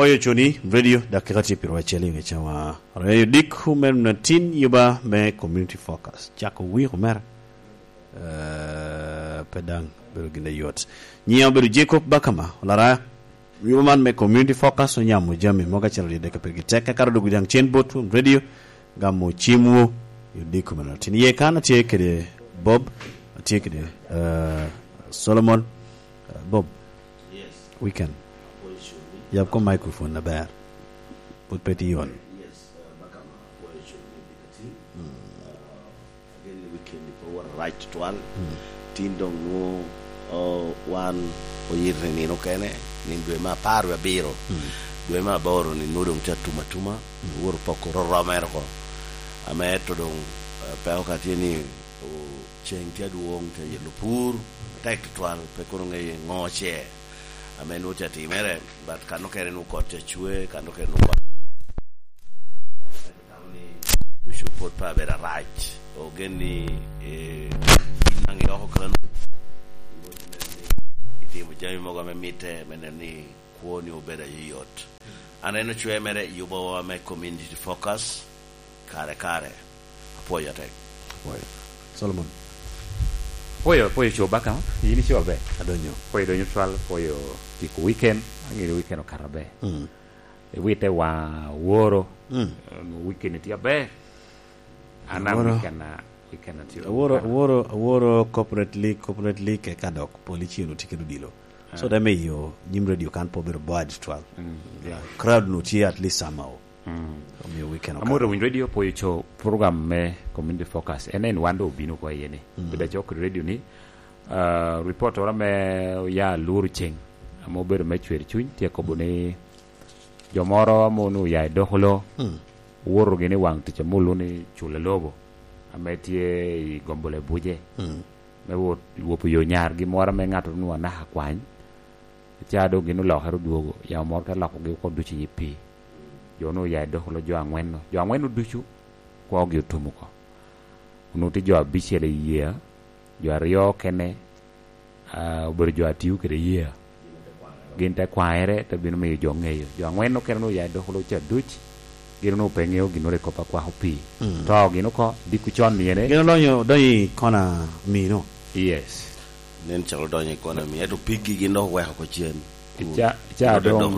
Poyo choni radio dakikati piro wacheli ngechawa radio dik humen na tin yuba me community focus chako wi humer pedang beru gina yot nyia beru Jacob Bakama lara yuman me community focus nyamu jami moga chelo de kapegi teka kardo gudang chenbot radio gamo chimu yudik humen na tin ye kana tiekede Bob tiekede Solomon Bob yes weekend you have got microphone na bear put petty on yes Bakama boy should be again the weekend for right to one tin dong no one o yirne ni no kene ni due ma parwa biro due ma boro ni nudong tuma wor poko romero ko ameto dong peo katini o cheng tia duong te yelupur tek twal pe kono ngai ngoche amenu chati mere but kano kere nu kote chue kano kere nu kote we should put pa better right o geni nangi ho kanu iti mo jami mo game mite meneni kuoni o better yot aneno chue mere yubo wa me community focus kare apoya tek apoya Solomon Poyo chobaka ini chobe adonyo poyo donyo twal poyo tiku weekend angiri weekend okarabe wite wa woro weekend tia be ana weekend tia woro corporate league ke kadok polichino tikedu dilo so that may you nim radio can pober board twal crowd no tia at least somehow weekend amoro win radio poyo cho program me community focus enen wando binu ko yene bida jok radio ni report ora me ya luru cheng amo ber me chwer chuny tie ko bone jomoro monu ya doholo woro gene wang tiche mulu ni chule lobo ametie gombole buje me wo yo nyar gi mora me ngato nu na hakwany tiado ginu lo haru duogo ya mor ka lako gi ko duchi yipi jono ya doholo jo angweno duchu ko gi tumuko nuti jo abichele yia jo ario kene ber jo atiu kede yia ginte kwaere to bino me jo ngeyo jo angweno keno ya doholo cha duchi gino pengeo gino re kopa kwa hopi to gino ko dikuchon niene gino lonyo doi kona mi no yes nen chalo doi kona mi eto pigi gino we ko chien cha do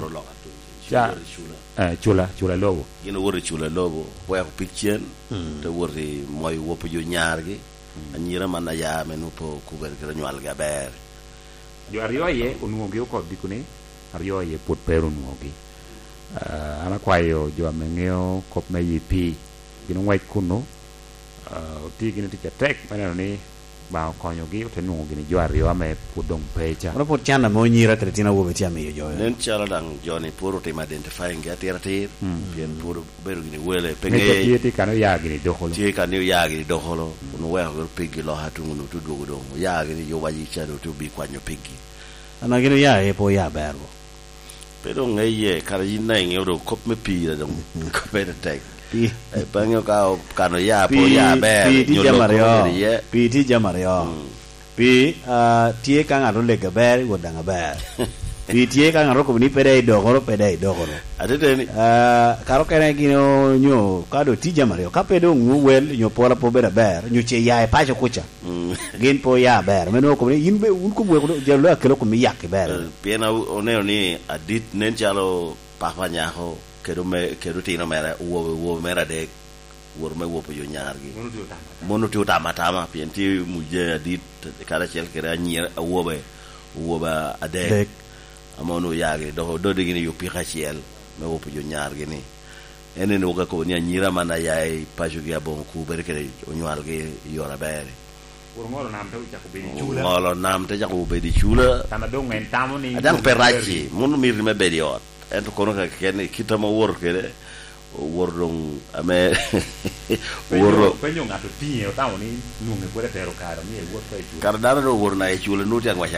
chula lobo gino wori chula lobo we ko pigchen to wori moy wopo jo ñaargi anyira man ya menu po kuber gra nyal ga ber jo arioye unuogi ko dikune arioye put peru nuogi ana kwayo jo amengeo kop me yipi gino wai kuno ti gino ti tek maneno ni ba konyo gi utenu gini jo ario ame pudong pecha ora pot chana mo nyira tretina wo betia me jo nen chala dang joni puro te identifying ga tirati pien puro beru gini wele penge ti kanu ya gini doholo ti kanu ya gini doholo no wa go pigi lo hatu ngunu tu dogo do ya gini yo waji chado tu bi kwanyo pigi ana gini ya e po ya berbo pero ngeye kara yina ngero kop me pi da dong ko better tek pi banyo ka no ya po ya ber pi ti jamario pi tie ka ngaro le ga ber go danga ber pi tie ka ngaro ko ni pede dogoro adede ni karo kene gino nyo ka do ti jamario ka pedo ngu wel nyo pola po bera ber nyo che ya e pa kucha gin po ya ber meno ko ni yinbe un ko bwe ko jelo akelo ko mi yak ber pi na one ni adit nen chalo papa nyaho kedo tino mera wo mera de wor me wo po yo ñaargi monu tu tama pienti muje dit kala chel kera nyir wo ba ade amono yaage do de gini yo pi khachel me wo po yo ñaargi ni enen wo ga ko ni nyira mana yaay paju gi abon ku berkere o ñwalgi yora bere ngolo nam te ja ko be di chula ngolo nam te ja ko be di chula tana do ngen tamo ni adang perachi monu mir me be di ot ento kono ka kene kita mo wor kede wor dong ame wor penyo ngato tinyo tawo ni nunge pure pero caro mi wor fai chu cardano do wor na e chule nuti angwa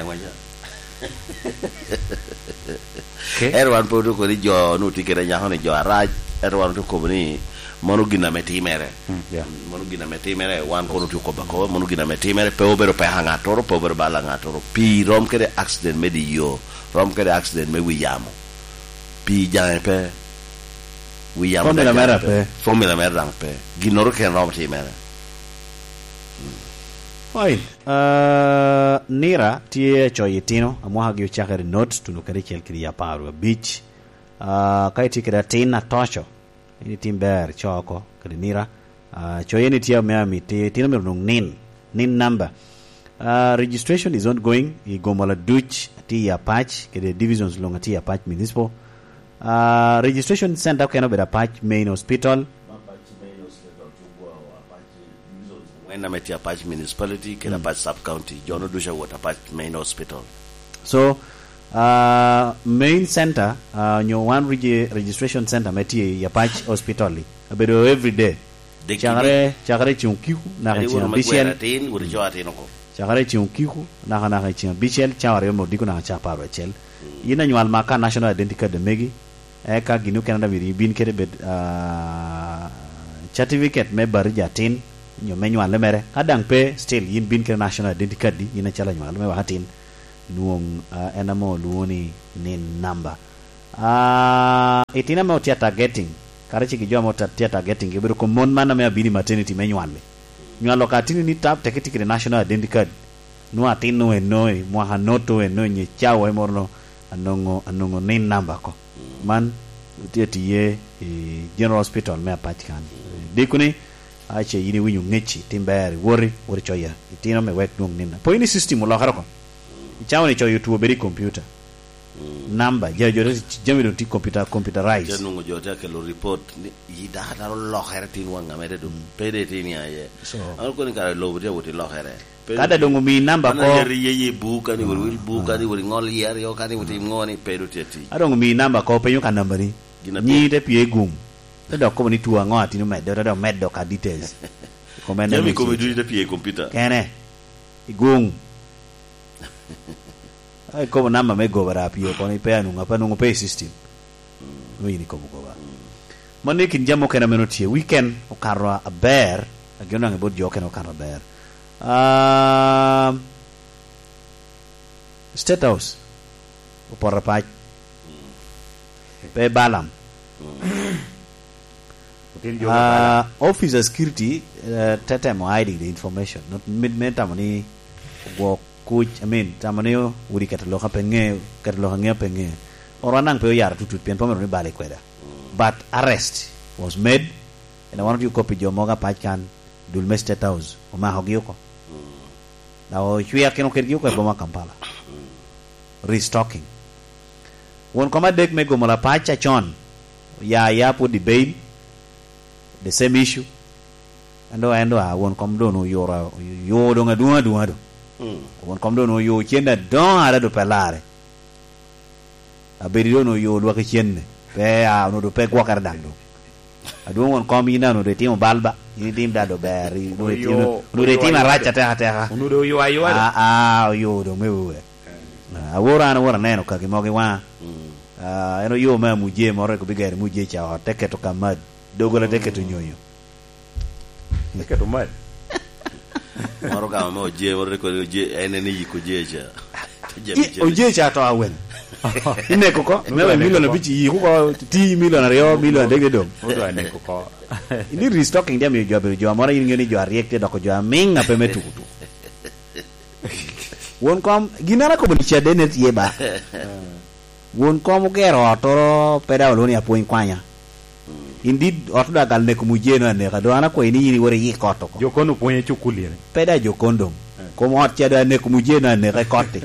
erwan podo ko di jo nuti kede nyaho ni jo araj erwan to ko ni monu gina metimere monu gina metimere wan ko nuti ko bako monu gina metimere pe obero pe hanga toro pe obero bala ngatoro pi rom kede accident medio rom kede accident me wiyamo pi jang pe wi yam Formula mera pe. formula mera dang pe ginoro ken rom ti mera Fine. Nira tie choyitino amwa gi chakere note tunukari kelkiri ya paru beach. Kai tikira tina tosho. Ini timber choko kadi Nira. Choyeni tia meami tina merunung nin number. Registration is ongoing. Igomala Duch ti ya patch kadi divisions longa ti ya patch municipal. Registration center kena beda patch main hospital. when I'm at Apache municipality, can Apache sub-county, John Odusha what Apache main hospital. So, main center, your one registration center, meti Apache hospital, but every day. Chakare chunkiku, na kachina bichel. Chakare chunkiku, na kachina bichel, chaware mo diku na chaparo chel. Yina nyual maka national identity card de megi. Eka ginu Canada viri bin kere bed certificate me bari jatin. Nyo menyu an lemere kadang pe still yin bin ke national identity card di yin chala nyo me watin nuong enamo luoni nin number itina mo tia targeting kare chi gijo mo tia targeting gebero ko mon mana me abini maternity menyu an le nyo lokatini ni tap teketi ke national identity card no atino enoi mo hanoto enoi nye chawo e morno anongo nin number ko man tia tie general hospital me apatkan dikuni ache yini winyu ngechi timbari wori choya itino me wek nung nina po ini system lo harako chawo ni choyo tu beri computer number jojo jami do ti computerized janu jota ke lo report yida hada lo heratin wanga mede dum pede tini aye so alko ni ka lo bude wote lo here kada dongo mi number ko ye buka ni wori buka ni wori ngol yer yo kani wote ngoni pedo teti adongo mi number ko penyo ka number ni ni de pie gum do ko ni tuwa ngati no meddo ka details ko men mi ko medu de pie computer kene igung ai ko namba me go bara pio ko ni pe anu ngapa no pe system no yini ko go ba mone kin jamo kana menotie weekend o karwa a bear agona ngebod jo kana o karwa bear State House o porra pe balam officer security tatam hiding the information not mid money wo coach tamani wuri katalo nge penge oranang pe yar tutut pen pomero ni bale kweda but arrest was made and I want you copy jo moga pachkan dulme State House o ma hogio ko na o chua keno kergio ko boma Kampala restocking won koma dek me gomola pacha chon ya put the bail the same issue ando won kom do no yora yo do ngadua do won kom do no yo chenda don ara do pelare aberi do no yo do ka chenne pe no do pe kwa kar dando adu won kom ina no de timo balba ni tim da do beri do de tim racha ta no do yo ayo yo do mewe awora neno ka gimoge wa eno yo ma muje more ko bigere muje cha teketo kamad dogo la teketo nyoyo teketo mad maro ga mo je more ko je eneni yiko je cha oje cha to awen ine koko me million bichi yi ko ti million reo million dege do odo ane koko ini restocking dem yo jo more yin ngeni jo react do ko jo minga pe metukutu won kom ginara ko boli cha denet yeba won kom gero toro peda oloni apoin kwanya indeed otuda gal ne kumujeno ne ka do ana ko ini yini wore yikoto ko jokono ponye chukulire peda jokondo ko mo at chada ne kumujeno ne ka kotte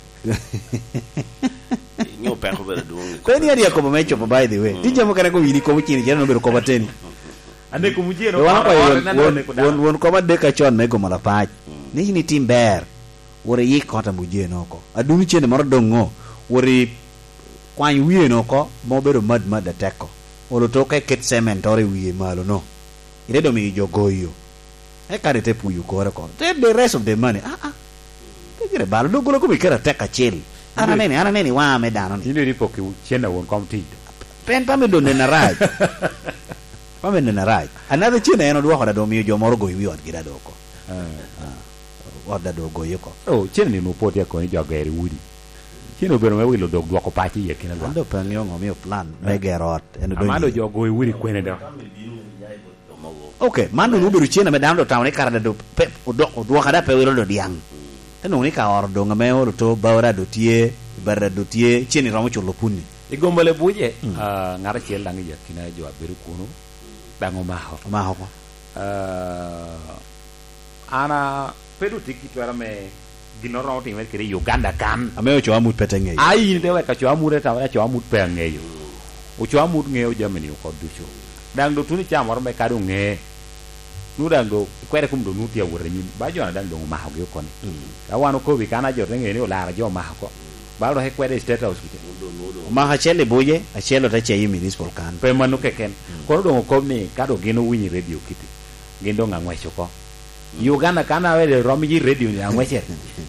nyo pe ko bela do peni ari ko me chopo by the way tije mo kana ko yini ko chini jeno no bero ko bateni ande kumujeno won ko madde ka chon ne go mala pach ni ni timber wore yikota mujeno ko adumi chene maro dongo wore kwany wiye no ko mo bedo mad teko olo to ke ket cemetery wiye malo no ire do mi jogoyo e kare te puyu ko take the rest of the money tegere balo do golo ko mi kera teka chel ana nene wa me dano ni ile ripo ki chena won komti pen pa me do ne na raj pa me ne na raj another chena eno do ko da do mi jo moro go wi od gira do ko oda do go yoko chena ni no poti ko ni jogere wudi chino bero me wilo dog dwoko pachi ye kina ando pangyo ngomio plan megerot endo amado jogo wiri kwene do okay mando no bero chiena me dando tawne karada do pe do kada pe wiro do diang eno ni ka or do ngame or to bawra do tie barra do tie chieni romo chulo punni igombole buje ngara chiel dangi ya kina jo aberu kuno dango maho ko ana pedu tiki twara me ginoro ti mer kire Uganda kan ameo cho amut petenge ai de ka cho amure ta cho amut pe ngeyo o cho amut ngeyo jamani ko ducho dang do tuni cha mor me ka do nge nu dang do kwere kum do nu ti awure nyin ba jo na dang do ma ho yo kon ka wano ko bi kana jo nge ni o la jo ma ko ba do he kwere state house ki ma ha chele boye a chelo ta chei municipal kan pe manu ke ken ko do ko ni ka do gino winyi radio kiti gindo nga ngwecho ko Uganda kana wele romi radio ni angweche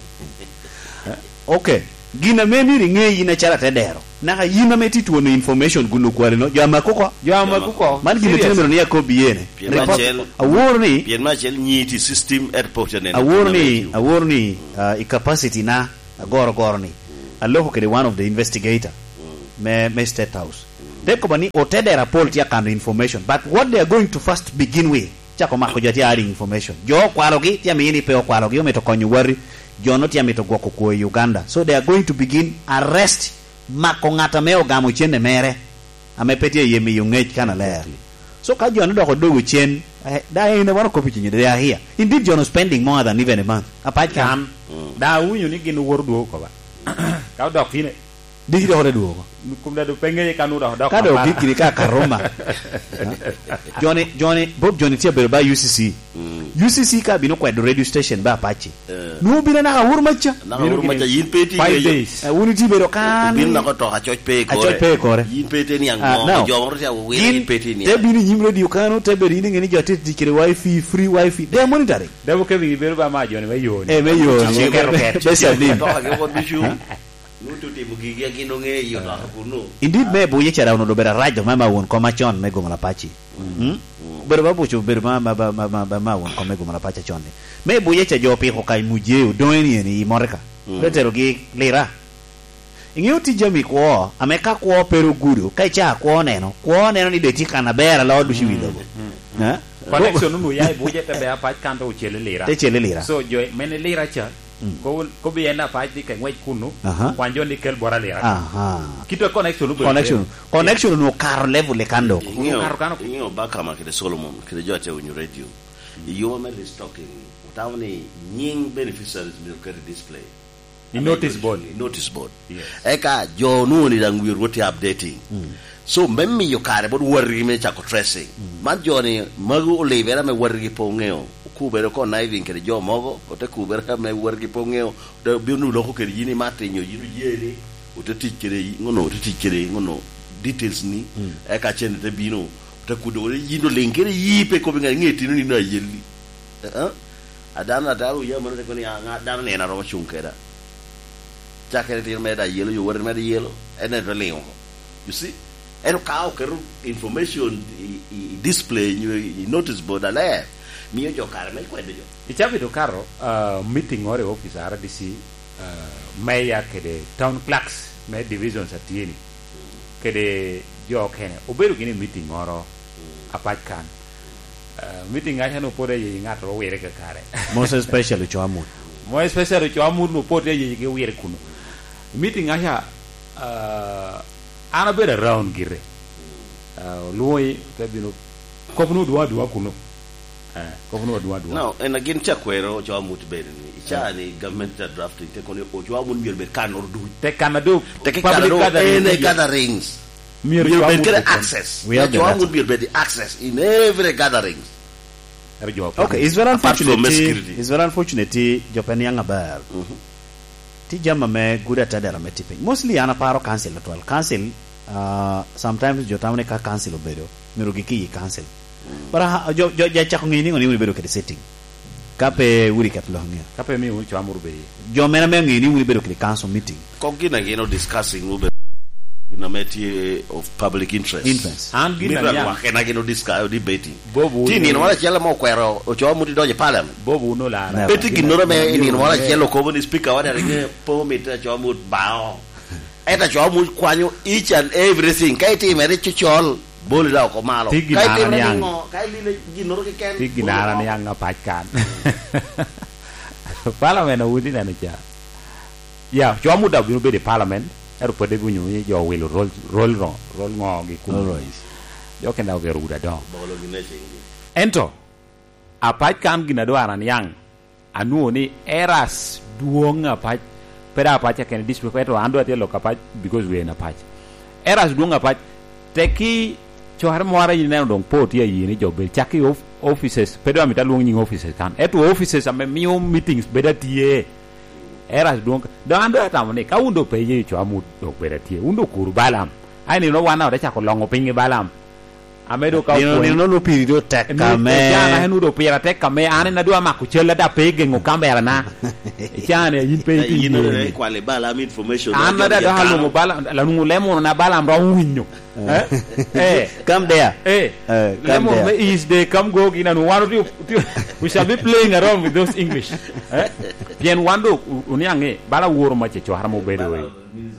okay gina meni ringe ina chala tedero naka yina meti tuono information gunu kware no jama kuko man gina tene ni yakobi yene awurni bien machel nyiti system airport ne awurni capacity na gorni aloko kede one of the investigator me state house de ko bani otedera report ya kind information but what they are going to first begin with chako mako jati ari information jo kwalo gi tia mini pe kwalo gi meto konyu wari jono tia meto gwako ko Uganda so they are going to begin arrest mako ngata meo gamo chende mere amepetie yemi yungech kana le so ka jono do ko dogo chen da ine wano ko pichi they are here indeed jono spending more than even a month apart kam da unyu ni ginu wordu ko ba ka do fine digi do do kum da do penge kanu do ka do gikiri ka karoma Johnny tia bero ba UCC ka bino kwa do radio station ba pachi no bina na hurmacha yin peti 5 days woni ti bero kan bin na ko to ha choch pe ko yin peti ni ango jo ro tia we yin peti ni te bini nyim radio kanu te beri ni ngeni jote dikire wifi free wifi they are monitoring de bo ke bi bero ba ma Johnny we yoni me yoni besa dim to ha ko bishu nutu ti bugi ya gino nge yo na kuno indeed me boye chara uno do bera rajo mama won ko machon me gonga pachi bero ba bucho bero ma won ko me gonga pachi chonde me boye cha jopi ko kai mujeu doeni ni moreka letero gi lira ingiu ti jami ko ameka ko pero gudo kai cha ko neno ni beti kana bera la odu shiwido na connection nu ya boye te be pa kanto chele lira so jo mene lira cha ko bi ena pa di kai ngwe kunu kwanjo ni kel bora lira kito connection no car level le kando inyo baka ma kede Solomon kede jote unyu radio you are talking without any nying beneficiaries military display notice board yes eka jo no ni dang wir woti updating so memmi yo kare bod worri me chako tracing man joni magu le vera me worri pongeo kubero ko naiving kede jo mogo o te kubero me worgi pongeo de binu loko kede yini matenyo yinu yeri o te tikere ngono details ni e ka chende te bino te kudo yino lengere yipe ko binga ngeti ni na yeli adana daru ya mo ko ni nga dana ne na ro chunkera chakere te me da yelo yo wor me da yelo ene do leon you see eno ka o kero information display you notice board ale mio giocare me quello io diciamo do carro meeting ore office RDC meya che de town clerks me division satieni che de giocene oberu gini meeting oro apatkan meeting aja no pode yi ngato were ke kare most especially choamut no pode yi ge were kuno meeting aja ana bere round gire lui ke bino kopnu dua kuno no and again chakwero cho amut bere ni cha ni government drafting te kono o jo amun mirbe kanor du te kanado public gatherings mirbe get access we have amun mirbe the access in every gatherings okay it's very unfortunate Japan yang abar ti jama me good at that metiping mostly ana paro council atwal council sometimes jotamne ka council obedo mirugiki council para jo chako ngini ngoni uri bedo kede setting kape uri katlo hangya kape mi uri chamuru be jo mena me ngini uri bedo kede council meeting kongina ngino discussing ube na meti of public interest and gina ya wakena ngino discuss debating tini no wala chela mo kwero o cho muri doje parliament bobu no la beti ginoro me ni no wala chelo ko boni speaker wala ringe po meta cho mut bao eta cho mu kwanyo each and everything kai ti mere chochol boli da ko malo kai ti mere kai li ginoro ke ken ti ginara ni anga pachkan parliament udi na cha ya cho mu da binu be de parliament eru pode gunyu yo will roll ngo gi kum yo ken da ge ruda do ento a pachkan gina do aran yang anu ni eras duonga pach pera pach ken district petro ando ate lo kapach because we na pach eras duonga pach teki cho har moara ni na dong pot ya yi ni jo be chaki offices pedo amita luong offices kan etu offices ame mio meetings beda tie eras duonga do ando ata ne ka undo pe ye cho amu do beda tie undo kuru balam ai ni no wana da cha ko longo pingi balam amedo ka ko ni no lo pirido tekame jana henu do pira tekame ane na do amaku chela da pege ngo kambera na jana yin pe yin no kwa le bala information ana da halu mo bala la nu lemo na bala mra winyo come there lemo is they come go in and one we shall be playing around with those English bien wando uniange bala woro ma che cho haramo bedo we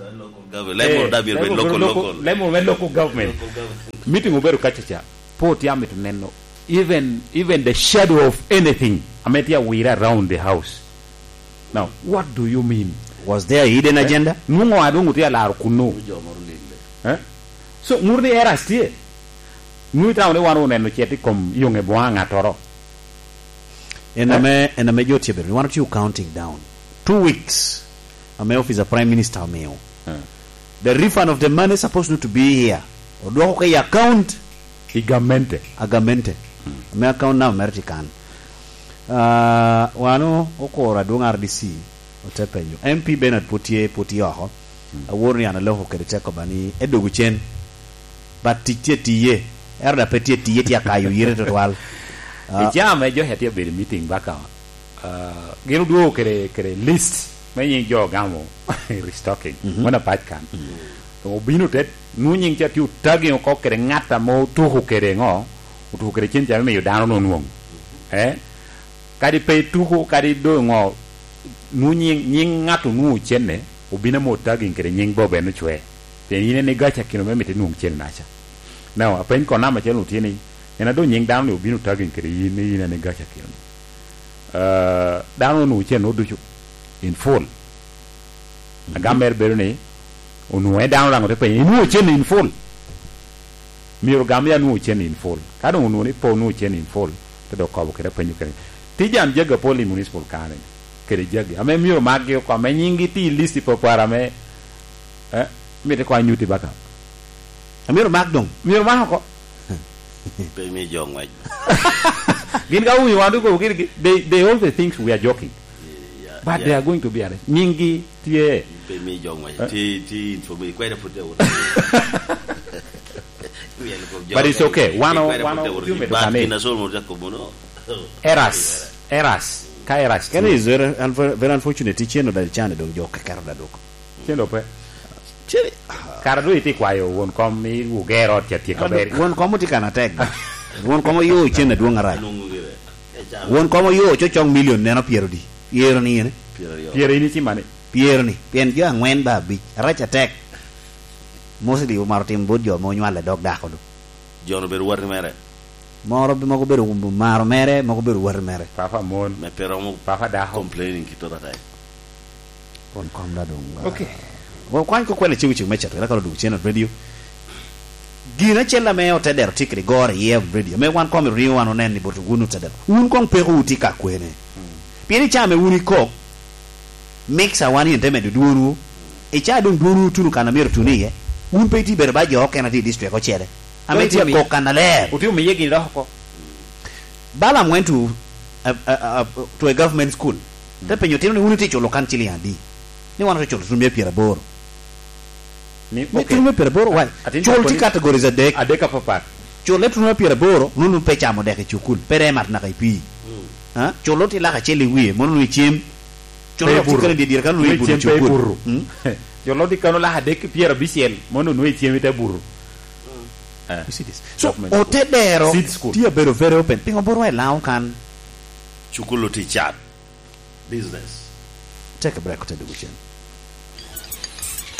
local government meeting uberu kachacha port ya metu neno even the shadow of anything ametia wira around the house. Now what do you mean? Was there a hidden agenda? Nungo adungu tia la kuno so murni era stie nuita one wanu neno cheti kom yonge boanga toro ename joti beru want you counting down 2 weeks ame office of prime minister ameo the refund of the money is supposed to be here odwa ko account agamente me account na American wano okora donga RDC otepenyo MP Bernard Potier ho awori ana leho kedete ko bani edogu chen batitiye erda petiye tia kayo yire to wal jam jo hetia be meeting baka gero duo kere list menye jo gamo restocking mona patkan to binu tet nunying cha tiu tagi ko kere ngata mo tu kere ngo tu kere chen cha me yo dano no nuong kadi pe tu kadi do ngo nunying ngatu nu chenne ubina mo tagi kere nying bobe no chwe te yine ne gacha kino me te nuong chen nacha now apen ko na ma chenu tieni ena do nying dano ubinu tagi kere yine ne gacha kino dano nu chen no du in full agamer berune onu down rango te pe nu chen in full miro gamya nu chen in full kado onu ni po nu chen in full te do ko kere pe nyukere tijam jaga poli municipal kane kere jaga ame miro magyo ko me nyingi ti listi po para me mi te kwa nyuti baka amiro magdong miro mahoko pe mi jongwa gin ga u wandu ko they all the things we are joking but they are going to be honest nyingi tie pe mi jongwa ti for me quite a put but it's okay one but ina so mo jako bono eras can is very unfortunate cheno da chane do joka karda doko cheno pe chiri kardo iti kwayo won kom mi ugero tiati ka beri won kom tikana tag won kom yo chena duonga ra won kom yo chochong million neno piero di piero ni ne piero ni chimane piero ni pien jo angwen ba bi racha tek mostly umar timbo jo mo nywale dog da ko do jono ber war mere moro bi mako beru maro mere mako beru war mere papa mon me pero mo papa da complaining kito da dai kon kom da dong okay wo kwan ko kwele chiwi mecha la ko du chena radio gina chela me o teder tikri gore ye radio me wan kom ri wan onen ni botu gunu teder un kon pe uti ka kwene pieni chame uni ko mixa wani enteme du duru e cha dun duru tunu kana mer tuniye un pe ti berba jo kana ti district ko chere ameti ko kana le uti me yegi ro ko Balaam went to a government school te penyo tinu uni ti cholo kan chili andi ni wan cholo tumbe piera boro ni tumbe piera boro wa cholo ti categories adeka papa cholo tumbe piera boro nunu pe chamo de ke chukul pere mat na kai pi ha cholo ti la ka cheli wi monu chim cholo ti kan di dir kan wi buru chukul cholo ti kan la adeka piera bisiel monu no chim te buru you see this so otedero ti abero very open pingo boro e lao kan chukulu ti chat business take a break to the weekend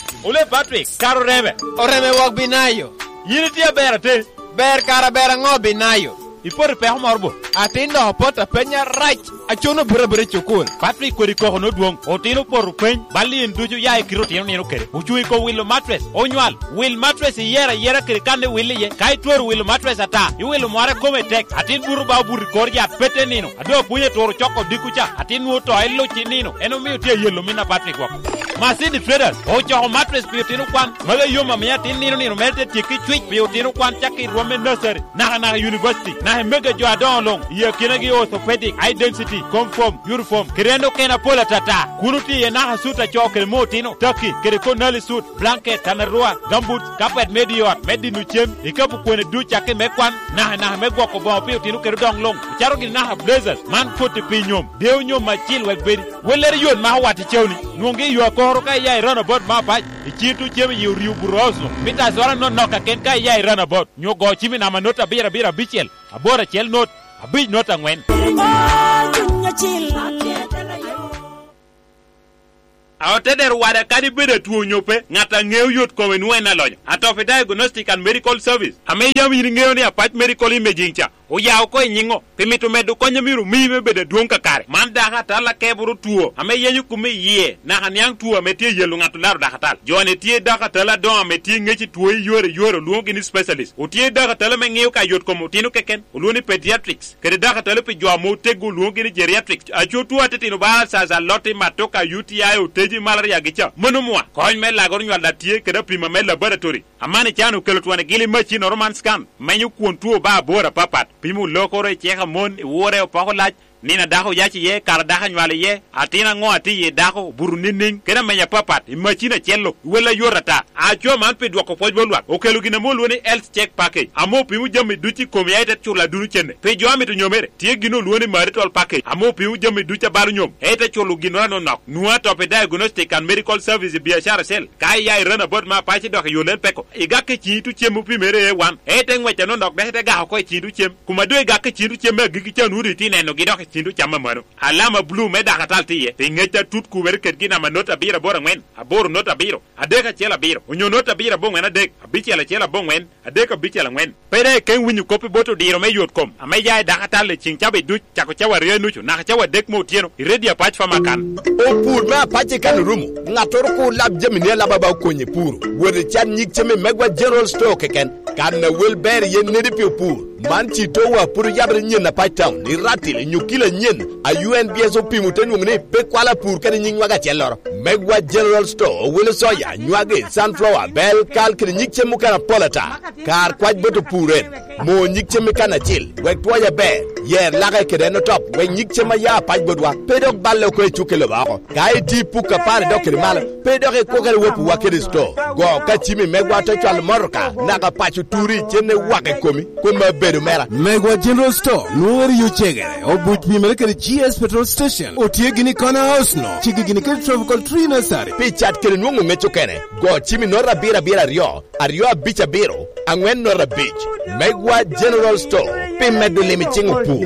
Ule Patrick, karo reme. Oreme wak binayo. Yini tia bera te. Ber kara bera ngo binayo. Ipore pe homorbo. Atindo pota penya right. Achuno bure chukul. Patrick kweri ko no duong. Otino por pen. Bali nduju ya kiroti no kere. Uchui ko Will Mattress. Onywal. Will Mattress yera kere kande Will ye. Kai toru Will Mattress ata. You will more come tek. Atin buru ba buru korja pete nino. Ado punye toru choko dikucha. Atin woto elo chinino. Eno mi tie yelo mina Patrick wako. Masidi traders. Ocho Mattress piotino kwan. Mala yoma mya tin nino mete tiki twitch piotino kwan chaki rome nursery. Na university. Na mega jo adon long. Ye kinagi orthopedic identity. Conform, uniform, kerendo kena pola tata. Kunuti ye naha suta choke motino. Turkey, kereko nali suit, blanket, tanarua, gumboot, carpet mediot, medi nuchem, ikapu kwene du chake mekwan, naha megwa ko bon pio tinu kerodong long. Charo gini naha blazers, man poti pinyom, deo nyom machil wekberi. Weleri yon maha wati chewni. Nungi yu akoro kai yai runabout mapaj. Ichitu chemi yu riu burosno. Mita zora non noka ken kai yai runabout. Nyo go chimi na manota bira bichel. Abora chel not, abij nota ngwen. Awateder wada kadi bede tuo nyope ngata ngeu yot ko wenwena lonyo atofe diagnostic and medical service ame yam yiri ngeu ni apart medical imaging cha o yaw ko nyingo pimitu medu konyo miru mibe bede duonka kare man daga tala keburu tuo ame yenyu kumi ye na hanyang tuo metie yelu ngatu laru daga tal jone tie daga tala don metie ngechi tuo yore luongi ni specialist o tie daga tala me ngeu ka yot ko mutinu keken uluni pediatrics kede daga tala pe jwa tegu luongi ni geriatrics acho tuo atetino ba sa lotti matoka UTI o ji malaria gicha monumwa koñ me lagor ñu la tie ke prima me laboratory amane chanu kelotwane gili machi normal scan menyu kontuo ba bora papat pimu lokore cheka mon wore pa ko laj nina daho yachi ye kala daha nywale ye atina ngo ati ye daho buruninning kena menya papat imachina chello wala yorata a cho man pe dwako pojbolwa o kelu gina mo lwoni health check package amo pimu jami duti komiate chula dunu chenne pe joami to nyomere tie gino lwoni marital package amo pimu jami ducha balu nyom ete chulu gino no nok nuwa to pe diagnostic and medical service biashara sel kai ya rana bot ma pachi dok yolen peko igake chitu chemu primere e wan ete ngwecha no nok dehete ga ko chitu chem kuma do igake chitu chemme gigi chanu riti neno gidok chindu chama mano alama blue me daga taltiye te ngeta tut ku wer ket gina manota bira bora ngwen abor nota biro adeka chela biro onyo nota bira bo ngwen adek abichela chela bo ngwen adeka bichela ngwen pere ken winyu kopi boto diro me yot kom ameja daga tal ching chabe du chako chawa re nuchu na chawa dek mo tieno iredi apach fama kan o pur ma pache kan rumu ngator ko lab jemine laba ba konye pur wer chan nyik cheme megwa general store keken kan na wilber yen nedi pur man chito wa pur yabre nyen na pachtown ni ratil nyukila nyen a UNBSO pimuten ngungne pe kwala pur kan nying waga chelor megwa general store wele soya nywage sunflower bell kal kri nyik chemu kana polata kar kwaj boto puren mo nyik cheme kana chil wek toya be yer laga kede no top we nyik chema ya paj bodwa pedok balle ko chukelo bako kai ti puka pare dokri mal pedok e kokere wopu wakere store go ka chimi megwa to chal morka naga pachu turi chene wage komi ko ma bedo mera megwa general store no were you chegere obuch mi melekere GS petrol station otie gini corner house no chigi gini ke tropical tree nursery pichat kere nungu mecho kene go chimi nora bira rio bicha biro angwen nora beach megwa general store pe medo lemi chingu pu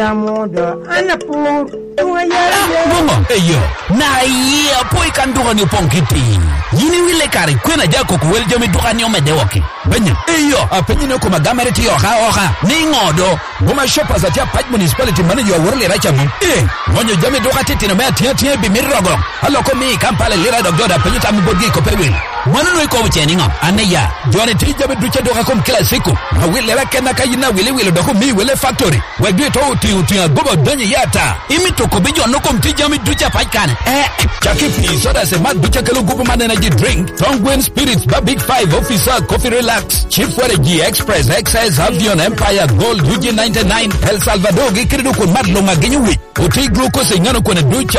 eyo na iya poi kan duga ni ponkiti yini wile kare kwena jako ko weljo mi duga ni o medewoki benya eyo apenyi no ko magamere ti oha ni ngodo boma shoppers at ya Paj municipality manager worle racha mu wonyo jame duga titi no me tie bi mirogo allo ko mi kampale lira doctor apenyi tamu bodgi ko pewil manu ko cheni nga aneya jone ti jame ducha duga kom kila siku wile rakena kayina wile do ko mi wile factory wegbe to ti gobo donye yata imito ko bejo no kom ti jame ducha Paj kan chaki please so that's a mad ducha kelo gobo man energy drink Tongwen Spirits Big 5 officer coffee relax Chief G Express XS Avion Empire Gold UG99 El Salvador gikiridu ko madlo ngagenyu wi oti glucose ngano ko na ducha